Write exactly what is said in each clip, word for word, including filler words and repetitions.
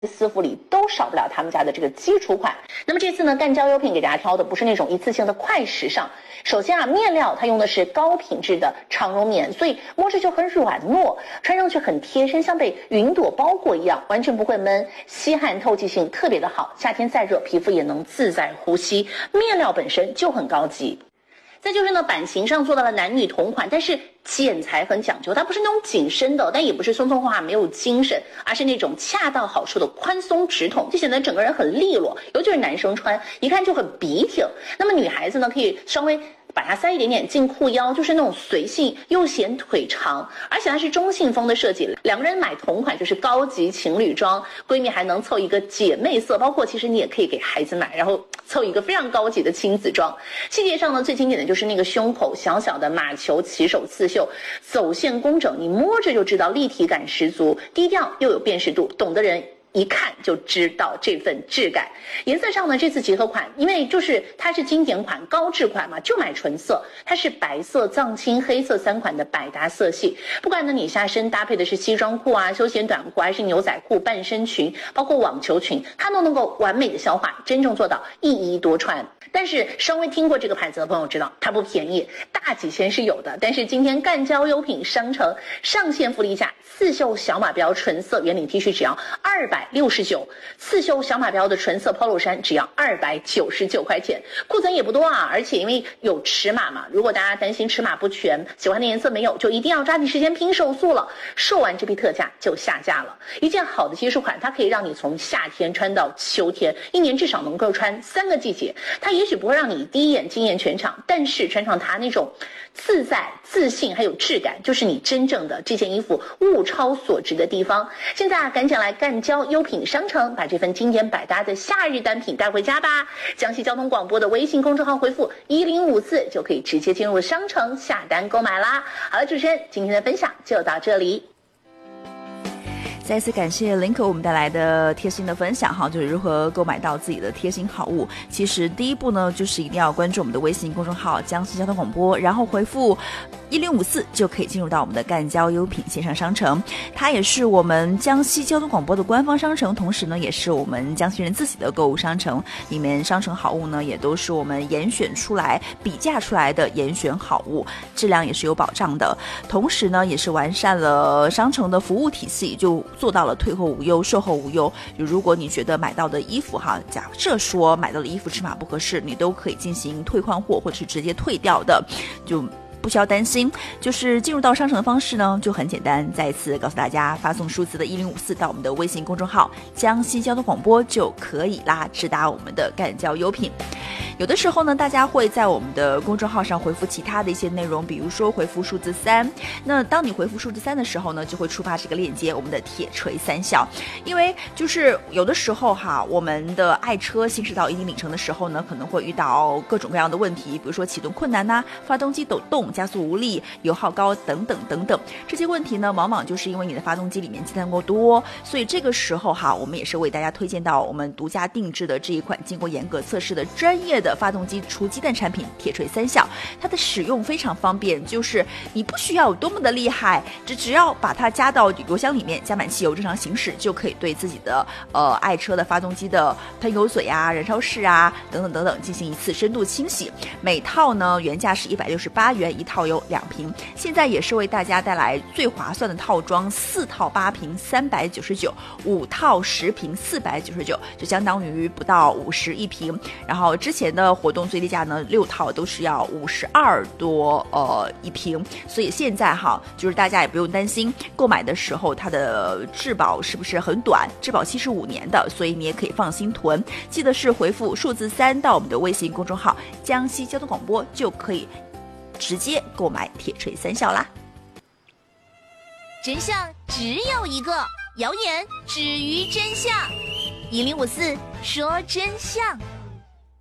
私服里都少不了他们家的这个基础款。那么这次呢，干胶优品给大家挑的不是那种一次性的快时尚。首先啊，面料它用的是高品质的长绒棉，所以摸着就很软糯，穿上去很贴身，像被云朵包裹一样，完全不会闷，吸汗透气性特别的好，夏天再热皮肤也能自在呼吸。面料本身就很高级。再就是呢，版型上做到了男女同款，但是剪裁很讲究，它不是那种紧身的，但也不是松松垮垮没有精神，而是那种恰到好处的宽松直筒，就显得整个人很利落，尤其是男生穿，一看就很笔挺。那么女孩子呢，可以稍微把它塞一点点进裤腰，就是那种随性又显腿长，而且它是中性风的设计，两个人买同款就是高级情侣装，闺蜜还能凑一个姐妹色，包括其实你也可以给孩子买，然后凑一个非常高级的亲子装。细节上呢，最经典的就是那个胸口小小的马球起手刺绣，走线工整，你摸着就知道立体感十足，低调又有辨识度，懂的人一看就知道这份质感。颜色上呢，这次结合款，因为就是它是经典款高质款嘛，就买纯色，它是白色藏青黑色三款的百搭色系。不管呢你下身搭配的是西装裤啊、休闲短裤，还是牛仔裤、半身裙，包括网球裙，它都能够完美的消化，真正做到一衣多穿。但是稍微听过这个牌子的朋友知道，它不便宜，大几千是有的。但是今天干胶优品商城上线福利价，刺绣小马标纯色圆领 T 恤只要二百六十九，刺绣小马标的纯色 polo 衫只要二百九十九块钱。库存也不多啊，而且因为有尺码嘛，如果大家担心尺码不全，喜欢的颜色没有，就一定要抓紧时间拼手速了。售完这批特价就下架了。一件好的基础款，它可以让你从夏天穿到秋天，一年至少能够穿三个季节。它也许不会让你第一眼惊艳全场，但是穿上它那种自在、自信还有质感，就是你真正的这件衣服物超所值的地方。现在啊，赶紧来干胶优品商城，把这份经典百搭的夏日单品带回家吧！江西交通广播的微信公众号回复一零五四就可以直接进入商城下单购买啦。好了，主持人，今天的分享就到这里。 再次感谢林可我们带来的贴心的分享哈，就是如何购买到自己的贴心好物。其实第一步呢，就是一定要关注我们的微信公众号江西交通广播，然后回复一零五四就可以进入到我们的干胶优品线上商城。它也是我们江西交通广播的官方商城，同时呢也是我们江西人自己的购物商城，里面商城好物呢也都是我们严选出来比价出来的严选好物，质量也是有保障的。同时呢也是完善了商城的服务体系，就做到了退货无忧、售后无忧。就如果你觉得买到的衣服哈，假设说买到的衣服尺码不合适，你都可以进行退换货或者是直接退掉的，就不需要担心。就是进入到商城的方式呢就很简单，再一次告诉大家，发送数字的一零五四到我们的微信公众号江西交通广播就可以啦，直达我们的干胶优品。有的时候呢，大家会在我们的公众号上回复其他的一些内容，比如说回复数字三。那当你回复数字三的时候呢，就会触发这个链接，我们的铁锤三效。因为就是有的时候哈，我们的爱车行驶到一定里程的时候呢，可能会遇到各种各样的问题，比如说启动困难呐、啊、发动机抖动、加速无力、油耗高等等等等。这些问题呢，往往就是因为你的发动机里面积碳过多，所以这个时候哈，我们也是为大家推荐到我们独家定制的这一款经过严格测试的专业的发动机除积碳产品铁锤三效。它的使用非常方便，就是你不需要有多么的厉害，只只要把它加到油箱里面，加满汽油正常行驶，就可以对自己的呃爱车的发动机的喷油嘴啊、燃烧室啊等等等等进行一次深度清洗。每套呢原价是一百六十八元，一套有两瓶，现在也是为大家带来最划算的套装，四套八瓶三百九十九，五套十瓶四百九十九，就相当于不到五十一瓶。然后之前的活动最低价呢，六套都是要五十二多呃一瓶，所以现在哈，就是大家也不用担心购买的时候它的质保是不是很短，质保期是五年的，所以你也可以放心囤。记得是回复数字三到我们的微信公众号江西交通广播，就可以直接购买铁锤三效啦。 真相只有一个，谣言止于真相。一零五四说真相。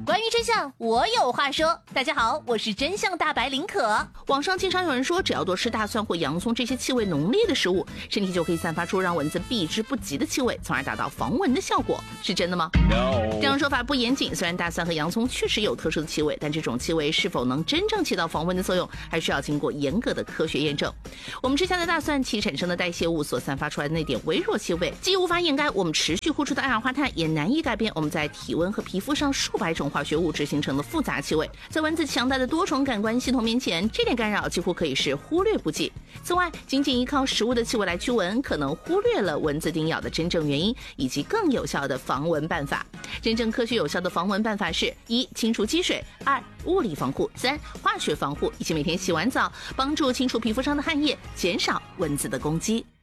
关于真相，我有话说。大家好，我是真相大白林可。 网上经常有人说，只要多吃大蒜或洋葱这些气味浓烈的食物，身体就可以散发出让蚊子避之不及的气味，从而达到防蚊的效果，是真的吗？ No。 这样说法不严谨，虽然大蒜和洋葱确实有特殊的气味，但这种气味是否能真正起到防蚊的作用，还需要经过严格的科学验证。我们吃下的大蒜其产生的代谢物所散发出来的那点微弱气味，既无法掩盖我们持续呼出的二氧化碳，也难以改变我们在体温和皮肤上数百种化学物质形成的复杂气味。在蚊子强大的多重感官系统面前，这点干扰几乎可以是忽略不计。此外，仅仅依靠食物的气味来驱蚊，可能忽略了蚊子叮咬的真正原因，以及更有效的防蚊办法。真正科学有效的防蚊办法是：一、清除积水；二、物理防护；三、化学防护，以及每天洗完澡，帮助清除皮肤上的汗液，减少蚊子的攻击。